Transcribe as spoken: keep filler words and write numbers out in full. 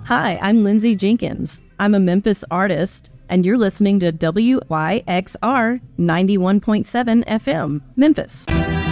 Hi, I'm Lindsay Jenkins. I'm a Memphis artist, and you're listening to W Y X R ninety-one point seven F M, Memphis.